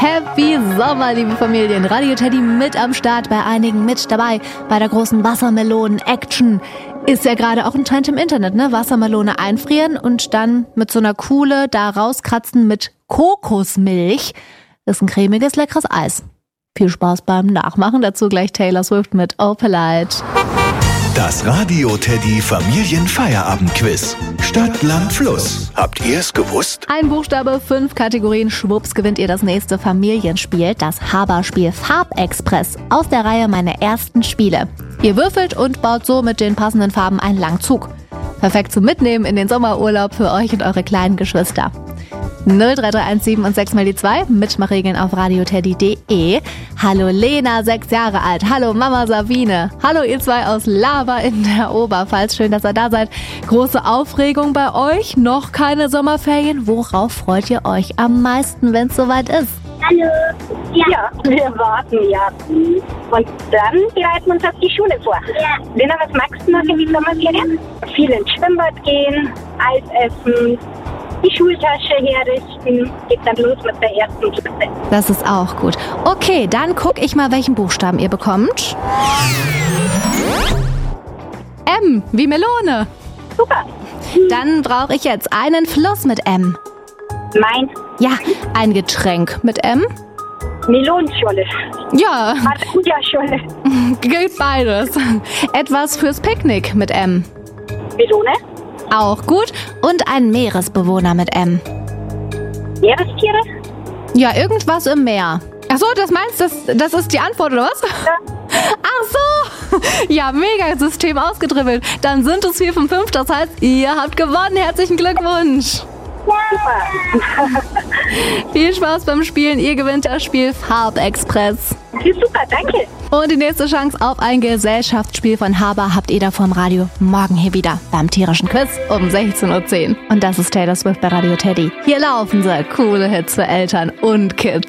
Happy Sommer, liebe Familien. Radio Teddy mit am Start, bei einigen mit dabei, bei der großen Wassermelonen-Action. Ist ja gerade auch ein Trend im Internet, ne? Wassermelone einfrieren und dann mit so einer Kuhle da rauskratzen mit Kokosmilch. Das ist ein cremiges, leckeres Eis. Viel Spaß beim Nachmachen. Dazu gleich Taylor Swift mit Opalite. Das Radio Teddy Familienfeierabendquiz. Stadt, Land, Fluss. Habt ihr es gewusst? Ein Buchstabe, 5 Kategorien. Schwupps gewinnt ihr das nächste Familienspiel, das Haberspiel Farbexpress aus der Reihe Meine ersten Spiele. Ihr würfelt und baut so mit den passenden Farben einen Langzug. Perfekt zum Mitnehmen in den Sommerurlaub für euch und eure kleinen Geschwister. 03317 und 6 mal die 2, Mitmachregeln auf radioteddy.de. Hallo Lena, 6 Jahre alt. Hallo Mama Sabine. Hallo ihr zwei aus Lava in der Oberpfalz. Schön, dass ihr da seid. Große Aufregung bei euch? Noch keine Sommerferien? Worauf freut ihr euch am meisten, wenn es soweit ist? Hallo. Ja, wir warten ja. Und dann bereiten wir uns auf die Schule vor. Ja. Lena, was magst du noch in die Sommerferien? Viel ins Schwimmbad gehen, Eis essen, die Schultasche herrichten, geht dann los mit der ersten Klasse. Das ist auch gut. Okay, dann guck ich mal, welchen Buchstaben ihr bekommt. M, wie Melone. Super. Dann brauche ich jetzt einen Fluss mit M. Mein Ja, ein Getränk mit M. Melonenscholle. Ja, Maracuja-Scholle. gilt beides. Etwas fürs Picknick mit M. Melone. Auch gut. Und ein Meeresbewohner mit M. Meerestiere. Ja, irgendwas im Meer. Ach so, das meinst du, das ist die Antwort, oder was? Ja. Ach so. Ja, mega System ausgedribbelt. Dann sind es 4 von 5. Das heißt, ihr habt gewonnen. Herzlichen Glückwunsch. Super. Viel Spaß beim Spielen. Ihr gewinnt das Spiel Farbexpress. Super, danke. Und die nächste Chance auf ein Gesellschaftsspiel von Haber habt ihr da vom Radio morgen hier wieder beim tierischen Quiz um 16:10 Uhr. Und das ist Taylor Swift bei Radio Teddy. Hier laufen sie. Coole Hits für Eltern und Kids.